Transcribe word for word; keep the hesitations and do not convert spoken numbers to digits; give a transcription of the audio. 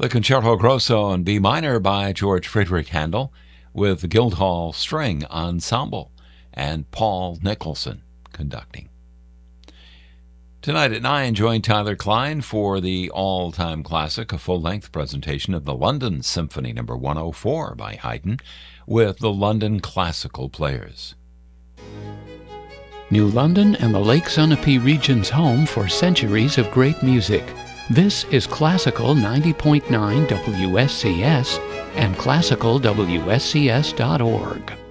The Concerto Grosso in B minor by George Friedrich Handel with the Guildhall String Ensemble and Paul Nicholson conducting. Tonight at nine, join Tyler Klein for the all-time classic, a full-length presentation of the London Symphony Number one oh four by Haydn with the London Classical Players. New London and the Lake Sunapee region's home for centuries of great music. This is Classical ninety point nine W S C S and classical W S C S dot org.